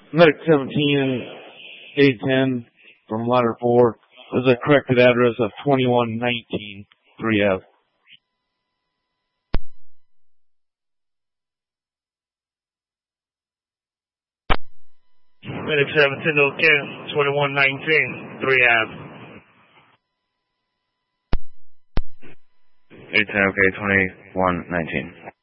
Medic 17, 810 from ladder 4. There's a corrected address of 2119 3F. Medic 17, 10, 2119 3F. 810, okay, 2119.